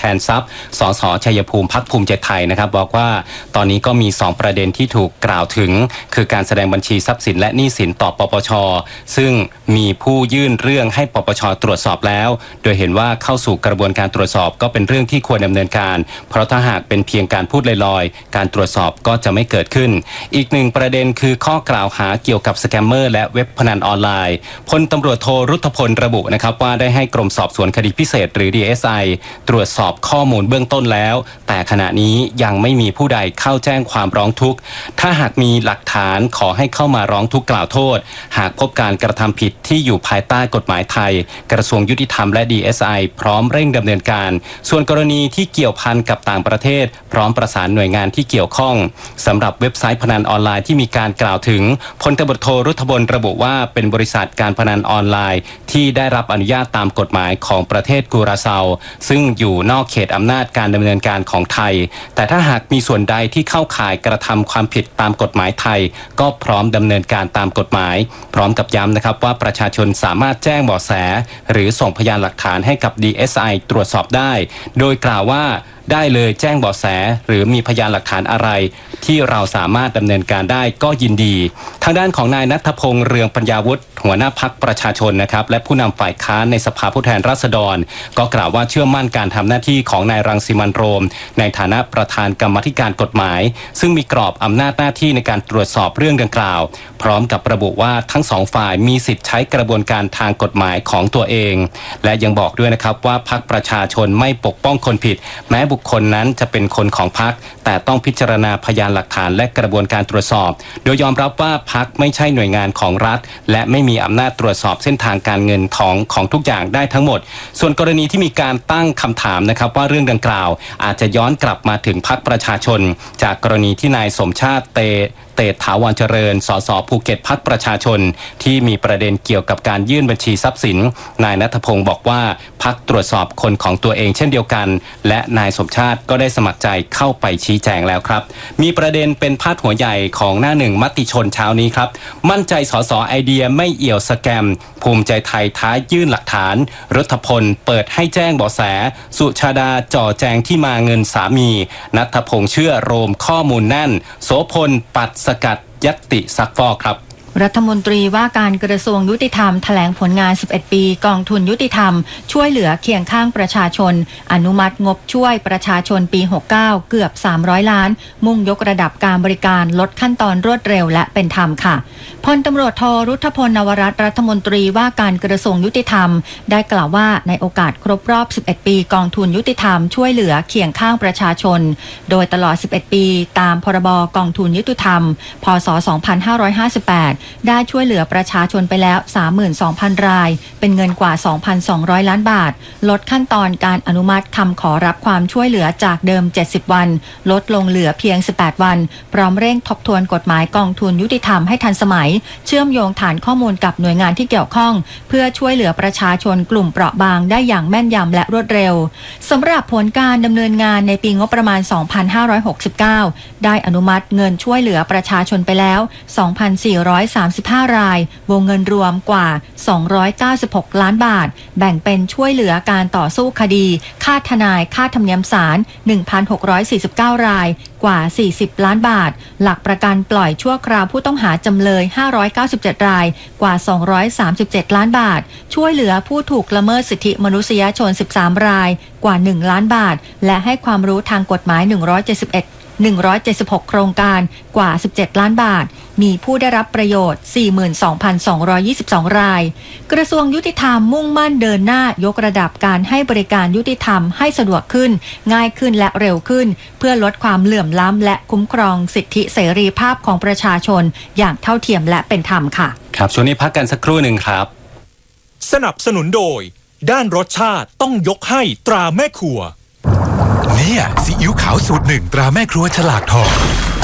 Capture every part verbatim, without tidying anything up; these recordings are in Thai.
ทนทรัพย์สสชัยภูมิพรรคภูมิใจไทยนะครับบอกว่าตอนนี้ก็มีสองประเด็นที่ถูกกล่าวถึงคือการแสดงบัญชีทรัพย์สินและหนี้สินต่อปปช.ซึ่งมีผู้ยื่นเรื่องให้ปปช.ตรวจสอบแล้วโดยเห็นว่าเข้าสู่กระบวนการตรวจสอบก็เป็นเรื่องที่ควรดำเนินการเพราะถ้าหากเป็นเพียงการพูดลอยๆการตรวจสอบก็จะไม่เกิดขึ้นอีกหนึ่งประเด็นคือข้อกล่าวหาเกี่ยวกับสแกมเมอร์และเว็บพนันออนไลน์พลตำรวจโทรุทธพลระบุนะครับว่าได้ให้กรมสอบสวนคดีพิเศษหรือ ดี เอส ไอ ตรวจสอบข้อมูลเบื้องต้นแล้วแต่ขณะนี้ยังไม่มีผู้ใดเข้าแจ้งความร้องทุกข์ถ้าหากมีหลักฐานขอให้เข้ามาร้องทุกข์กล่าวโทษหากพบการกระทำผิดที่อยู่ภายใต้กฎหมายไทยกระทรวงยุติธรรมและ ดี เอส ไอ พร้อมเร่งดำเนินการส่วนกรณีที่เกี่ยวพันกับต่างประเทศพร้อมประสานหน่วยงานที่เกี่ยวข้องสำหรับเว็บไซต์พนันออนไลน์ที่มีการกล่าวถึงพลตำรวจโทรุทธพลระบุว่าเป็นบริษัทการพนันออนไลน์ที่ได้รับอนุญาตตามกฎหมายของประเทศกัวราเซาซึ่งอยู่นอกเขตอำนาจการดำเนินการของไทยแต่ถ้าหากมีส่วนใดที่เข้าข่ายกระทำความผิดตามกฎหมายไทยก็พร้อมดำเนินการตามกฎหมายพร้อมกับย้ำนะครับว่าประชาชนสามารถแจ้งเบาะแสหรือส่งพยานหลักฐานให้กับ ดี เอส ไอ ตรวจสอบได้โดยกล่าวว่าได้เลยแจ้งเบาะแสหรือมีพยานหลักฐานอะไรที่เราสามารถดำเนินการได้ก็ยินดีทางด้านของนายณัฐพงษ์เรืองปัญญาวุฒิหัวหน้าพรรคประชาชนนะครับและผู้นำฝ่ายค้านในสภาผู้แทนราษฎรก็กล่าวว่าเชื่อมั่นการทำหน้าที่ของนายรังสิมันต์โรมในฐานะประธานกรรมาธิการกฎหมายซึ่งมีกรอบอำนาจหน้าที่ในการตรวจสอบเรื่องดังกล่าวพร้อมกับระบุว่าทั้งสองฝ่ายมีสิทธิ์ใช้กระบวนการทางกฎหมายของตัวเองและยังบอกด้วยนะครับว่าพรรคประชาชนไม่ปกป้องคนผิดแม้บุคคลนั้นจะเป็นคนของพรรคแต่ต้องพิจารณาพยานหลักฐานและกระบวนการตรวจสอบโดยยอมรับว่าพรรคไม่ใช่หน่วยงานของรัฐและไม่มีอำนาจตรวจสอบเส้นทางการเงินของของทุกอย่างได้ทั้งหมดส่วนกรณีที่มีการตั้งคำถามนะครับว่าเรื่องดังกล่าวอาจจะย้อนกลับมาถึงพรรคประชาชนจากกรณีที่นายสมชาติเตเตถาวรเจริญสสภูเก็ตพรรคประชาชนที่มีประเด็นเกี่ยวกับการยื่นบัญชีทรัพย์สินนายณัฐพงศ์บอกว่าพรรคตรวจสอบคนของตัวเองเช่นเดียวกันและนายสมชาติก็ได้สมัครใจเข้าไปชี้แจงแล้วครับมีประเด็นเป็นพาดหัวใหญ่ของหน้าหนึ่งมติชนเช้านี้ครับมั่นใจสสไอเดียไม่เอี่ยวสแกมภูมิใจไทยท้ายื่นหลักฐานรัฐพลเปิดให้แจ้งเบาะแสสุชาดาจ่อแจงที่มาเงินสามีณัฐพงศ์เชื่อโรมข้อมูลแน่นโสพลปัดสกัดญัตติซักฟอกครับรัฐมนตรีว่าการกระทรวงยุติธรรมแถลงผลงานสิบเอ็ดปีกองทุนยุติธรรมช่วยเหลือเคียงข้างประชาชนอนุมัติงบช่วยประชาชนปีหกสิบเก้าเกือบสามร้อยล้านมุ่งยกระดับการบริการลดขั้นตอนรวดเร็วและเป็นธรรมค่ะพลตำรวจโทรุทธพลนวรัตน์รัฐมนตรีว่าการกระทรวงยุติธรรมได้กล่าวว่าในโอกาสครบรอบสิบเอ็ดปีกองทุนยุติธรรมช่วยเหลือเคียงข้างประชาชนโดยตลอดสิบเอ็ดปีตามพรบกองทุนยุติธรรมพ.ศ. สองพันห้าร้อยห้าสิบแปดได้ช่วยเหลือประชาชนไปแล้ว สามหมื่นสองพัน รายเป็นเงินกว่า สองพันสองร้อย ล้านบาทลดขั้นตอนการอนุมัติคำขอรับความช่วยเหลือจากเดิมเจ็ดสิบวันลดลงเหลือเพียงสิบแปดวันพร้อมเร่งทบทวนกฎหมายกองทุนยุติธรรมให้ทันสมัยเชื่อมโยงฐานข้อมูลกับหน่วยงานที่เกี่ยวข้องเพื่อช่วยเหลือประชาชนกลุ่มเปราะบางได้อย่างแม่นยำและรวดเร็วสำหรับผลการดำเนินงานในปีงบประมาณสองพันห้าร้อยหกสิบเก้าได้อนุมัติเงินช่วยเหลือประชาชนไปแล้ว สองพันสี่ร้อยสามสิบห้า รายวงเงินรวมกว่าสองร้อยเก้าสิบหกล้านบาทแบ่งเป็นช่วยเหลือการต่อสู้คดีค่าทนายค่าธรรมเนียมศาล หนึ่งพันหกร้อยสี่สิบเก้า รายกว่าสี่สิบล้านบาทหลักประกันปล่อยชั่วคราวผู้ต้องหาจำเลยห้าร้อยเก้าสิบเจ็ดรายกว่าสองร้อยสามสิบเจ็ดล้านบาทช่วยเหลือผู้ถูกละเมิดสิทธิมนุษยชนสิบสามรายกว่าหนึ่งล้านบาทและให้ความรู้ทางกฎหมายหนึ่งร้อยเจ็ดสิบเอ็ด หนึ่งร้อยเจ็ดสิบหกโครงการกว่าสิบเจ็ดล้านบาทมีผู้ได้รับประโยชน์ สี่หมื่นสองพันสองร้อยยี่สิบสอง รายกระทรวงยุติธรรมมุ่งมั่นเดินหน้ายกระดับการให้บริการยุติธรรมให้สะดวกขึ้นง่ายขึ้นและเร็วขึ้นเพื่อลดความเหลื่อมล้ำและคุ้มครองสิทธิเสรีภาพของประชาชนอย่างเท่าเทียมและเป็นธรรมค่ะครับช่วงนี้พักกันสักครู่หนึ่งครับสนับสนุนโดยด้านรสชาติต้องยกให้ตราแม่ครัวเนี่ยซีอิ๊วขาวสูตรหนึ่งตราแม่ครัวฉลากทอง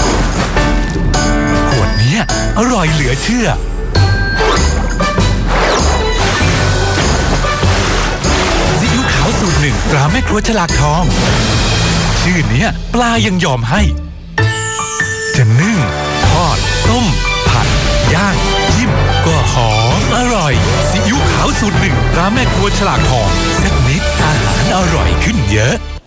ขวดนี้อร่อยเหลือเชื่อซีอิ๊วขาวสูตรหนึ่งตราแม่ครัวฉลากทองชื่อเนี้ยปลายังยอมให้จะนึ่งทอดต้มผัดย่างจิ้มก็หอมอร่อยซีอิ๊วขาวสูตรหนึ่งตราแม่ครัวฉลากทองสักนิดอาหารอร่อยขึ้นเยอะ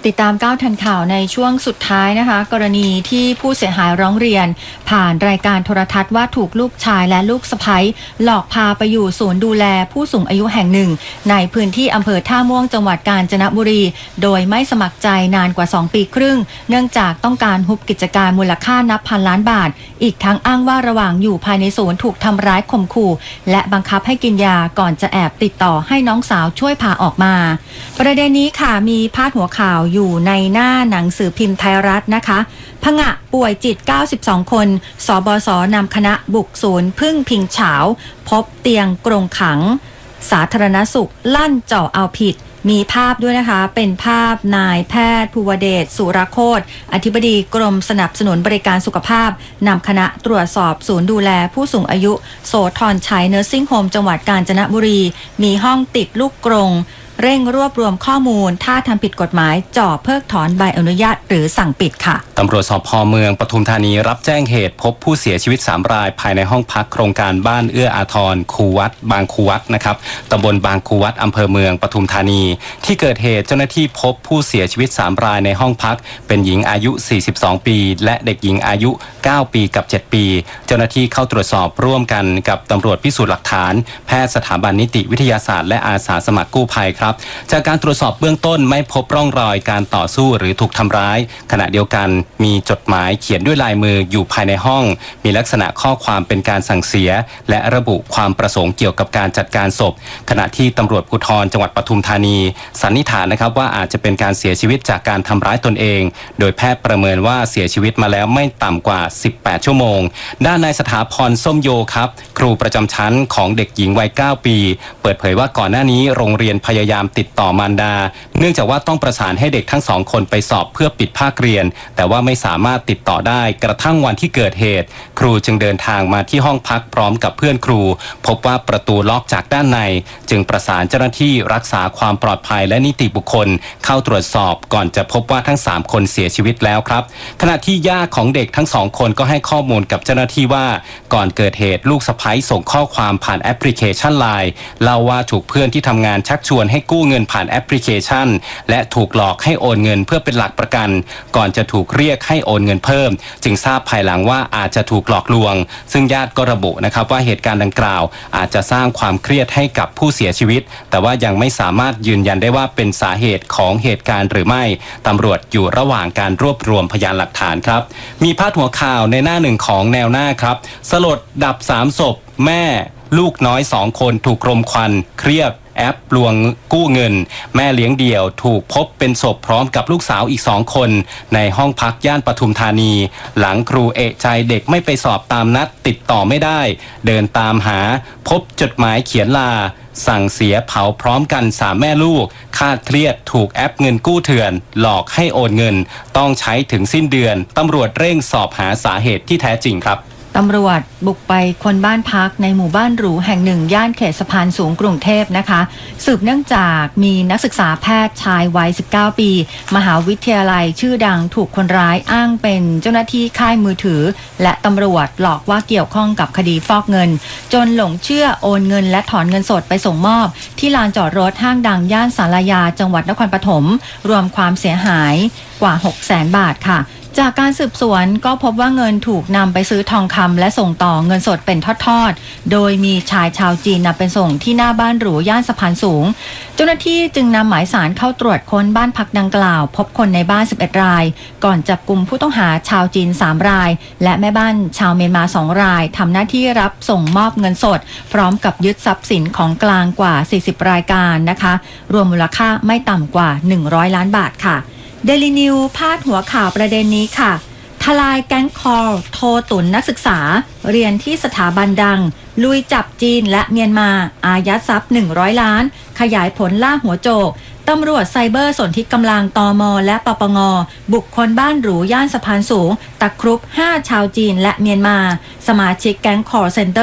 ติดตามก้าวทันข่าวในช่วงสุดท้ายนะคะกรณีที่ผู้เสียหายร้องเรียนผ่านรายการโทรทัศน์ว่าถูกลูกชายและลูกสะใภ้หลอกพาไปอยู่ศูนย์ดูแลผู้สูงอายุแห่งหนึ่งในพื้นที่อำเภอท่าม่วงจังหวัดกาญจนบุรีโดยไม่สมัครใจนานกว่าสองปีครึ่งเนื่องจากต้องการฮุบกิจการมูลค่านับพันล้านบาทอีกทั้งอ้างว่าระหว่างอยู่ภายในศูนย์ถูกทำร้ายข่มขู่และบังคับให้กินยาก่อนจะแอบติดต่อให้น้องสาวช่วยพาออกมาประเด็นนี้ค่ะมีพาดหัวข่าวอยู่ในหน้าหนังสือพิมพ์ไทยรัฐนะคะผงะป่วยจิตเก้าสิบสองคนสบศนำคณะบุกศูนย์พึ่งพิงเฉาพบเตียงกรงขังสาธารณสุขลั่นเจาะเอาผิดมีภาพด้วยนะคะเป็นภาพนายแพทย์ภูวเดชสุรโคตรอธิบดีกรมสนับสนุนบริการสุขภาพนำคณะตรวจสอบศูนย์ดูแลผู้สูงอายุโสธรชัยเนอร์ซิ่งโฮมจังหวัดกาญจนบุรีมีห้องติดลูกกรงเร่งรวบรวมข้อมูลถ้าทำผิดกฎหมายจ่อเพิกถอนใบอนุญาตหรือสั่งปิดค่ะตำรวจสพเมืองปทุมธานีรับแจ้งเหตุพบผู้เสียชีวิตสามรายภายในห้องพักโครงการบ้านเอื้ออาทรคูวัดบางคูวัดนะครับตำบลบางคูวัดอำเภอเมืองปทุมธานีที่เกิดเหตุเจ้าหน้าที่พบผู้เสียชีวิตสามรายในห้องพักเป็นหญิงอายุสี่สิบสองปีและเด็กหญิงอายุเก้าปีกับเจ็ดปีเจ้าหน้าที่เข้าตรวจสอบร่วมกันกับตำรวจพิสูจน์หลักฐานแพทย์สถาบันนิติวิทยาศาสตร์และอาสาสมัครกู้ภัยครับจากการตรวจสอบเบื้องต้นไม่พบร่องรอยการต่อสู้หรือถูกทำร้ายขณะเดียวกันมีจดหมายเขียนด้วยลายมืออยู่ภายในห้องมีลักษณะข้อความเป็นการสั่งเสียและระบุความประสงค์เกี่ยวกับการจัดการศพขณะที่ตำรวจภูธรจังหวัดปทุมธานีสันนิษฐานนะครับว่าอาจจะเป็นการเสียชีวิตจากการทำร้ายตนเองโดยแพทย์ประเมินว่าเสียชีวิตมาแล้วไม่ต่ำกว่าสิบแปดชั่วโมงด้านนายสถาพรส้มโยครับครูประจำชั้นของเด็กหญิงวัยเก้าปีเปิดเผยว่าก่อนหน้านี้โรงเรียนพยายามติดต่อมารดาเนื่องจากว่าต้องประสานให้เด็กทั้งสองคนไปสอบเพื่อปิดภาคเรียนแต่ว่าไม่สามารถติดต่อได้กระทั่งวันที่เกิดเหตุครูจึงเดินทางมาที่ห้องพักพร้อมกับเพื่อนครูพบว่าประตูล็อกจากด้านในจึงประสานเจ้าหน้าที่รักษาความปลอดภัยและนิติบุคคลเข้าตรวจสอบก่อนจะพบว่าทั้งสามคนเสียชีวิตแล้วครับขณะที่ย่าของเด็กทั้งสองคนก็ให้ข้อมูลกับเจ้าหน้าที่ว่าก่อนเกิดเหตุลูกสะใภ้ส่งข้อความผ่านแอปพลิเคชัน ไลน์ เล่าว่าถูกเพื่อนที่ทำงานชักชวนให้กู้เงินผ่านแอปพลิเคชันและถูกหลอกให้โอนเงินเพื่อเป็นหลักประกันก่อนจะถูกเรียกให้โอนเงินเพิ่มจึงทราบภายหลังว่าอาจจะถูกหลอกลวงซึ่งญาติก็ระบุนะครับว่าเหตุการณ์ดังกล่าวอาจจะสร้างความเครียดให้กับผู้เสียชีวิตแต่ว่ายังไม่สามารถยืนยันได้ว่าเป็นสาเหตุของเหตุการณ์หรือไม่ตำรวจอยู่ระหว่างการรวบรวมพยานหลักฐานครับมีพาดหัวข่าวในหน้าหนึ่งของแนวหน้าครับสลดดับสามศพแม่ลูกน้อยสองคนถูกรมควันเครียดแอปลวงกู้เงินแม่เลี้ยงเดี่ยวถูกพบเป็นศพพร้อมกับลูกสาวอีกสองคนในห้องพักย่านปทุมธานีหลังครูเอะใจเด็กไม่ไปสอบตามนัดติดต่อไม่ได้เดินตามหาพบจดหมายเขียนลาสั่งเสียเผาพร้อมกันสามแม่ลูกคาดเครียดถูกแอปเงินกู้เถื่อนหลอกให้โอนเงินต้องใช้ถึงสิ้นเดือนตำรวจเร่งสอบหาสาเหตุที่แท้จริงครับตำรวจบุกไปค้นบ้านพักในหมู่บ้านหรูแห่งหนึ่งย่านเขตสะพานสูงกรุงเทพนะคะสืบเนื่องจากมีนักศึกษาแพทย์ชายวัยสิบเก้าปีมหาวิทยาลัยชื่อดังถูกคนร้ายอ้างเป็นเจ้าหน้าที่ค่ายมือถือและตำรวจหลอกว่าเกี่ยวข้องกับคดีฟอกเงินจนหลงเชื่อโอนเงินและถอนเงินสดไปส่งมอบที่ลานจอดรถห้างดังย่านศาลายาจังหวัดนครปฐมรวมความเสียหายกว่า หกแสน บาทค่ะจากการสืบสวนก็พบว่าเงินถูกนำไปซื้อทองคำและส่งต่อเงินสดเป็นทอดๆโดยมีชายชาวจีนนำไปส่งที่หน้าบ้านหรูย่านสะพานสูงเจ้าหน้าที่จึงนำหมายสารเข้าตรวจค้นบ้านพักดังกล่าวพบคนในบ้านสิบเอ็ดรายก่อนจับกุมผู้ต้องหาชาวจีนสามรายและแม่บ้านชาวเมียนมาสองรายทำหน้าที่รับส่งมอบเงินสดพร้อมกับยึดทรัพย์สินของกลางกว่าสี่สิบรายการนะคะรวมมูลค่าไม่ต่ำกว่าหนึ่งร้อยล้านบาทค่ะเดลินิวพาดหัวข่าวประเด็นนี้ค่ะทลายแก๊งคอลโทรตุนนักศึกษาเรียนที่สถาบันดังลุยจับจีนและเมียนมาอายัดทรัพย์หนึ่งร้อยล้านขยายผลล่าหัวโจกตำรวจไซเบอร์สนธิกำลังตม.และปปง.บุกค้นบ้านหรูย่านสะพานสูงตะครุบห้าชาวจีนและเมียนมาสมาชิกแก๊งคอลเซ็นเตอร์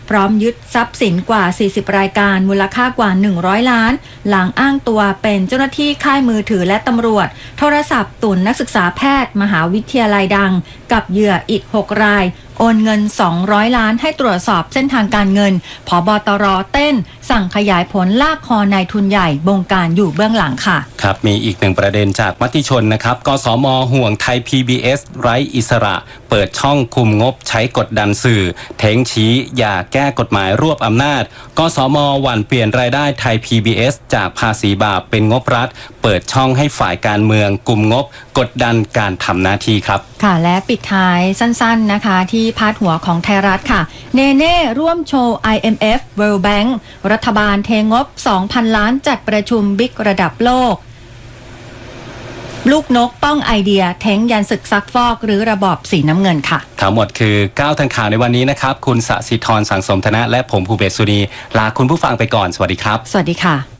พร้อมยึดทรัพย์สินกว่าสี่สิบรายการมูลค่ากว่าหนึ่งร้อยล้านหลังอ้างตัวเป็นเจ้าหน้าที่ค่ายมือถือและตำรวจโทรศัพท์ตุนนักศึกษาแพทย์มหาวิทยาลัยดังกับเหยื่ออีกหกรายโอนเงินสองร้อยล้านให้ตรวจสอบเส้นทางการเงินผบตรเต้นสั่งขยายผลลากคอนายทุนใหญ่บงการอยู่เบื้องหลังค่ะครับมีอีกหนึ่งประเด็นจากมติชนนะครับกสม.ห่วงไทย พี บี เอส ไร้อิสระเปิดช่องคุมงบใช้กดดันสื่อเท้งชี้อย่าแก้กฎหมายรวบอำนาจกสม.หวั่นเปลี่ยนรายได้ไทย พี บี เอส จากภาษีบาปเป็นงบรัฐเปิดช่องให้ฝ่ายการเมืองกุมงบกดดันการทำหน้าที่ครับค่ะและปิดท้ายสั้นๆนะคะที่พาดหัวของไทยรัฐค่ะเนเน่ร่วมโชว์ ไอ เอ็ม เอฟ World Bank รัฐบาลเทงบ สองพัน ล้านจัดประชุมบิ๊กระดับโลกลูกนกป้องไอเดียเท้งยันศึกซักฟอกหรือระบอบสีน้ำเงินค่ะทั้งหมดคือเก้าทันข่าวในวันนี้นะครับคุณสศิธรสังสมธนะและผมภูเบศสุนีลาคุณผู้ฟังไปก่อนสวัสดีครับสวัสดีค่ะ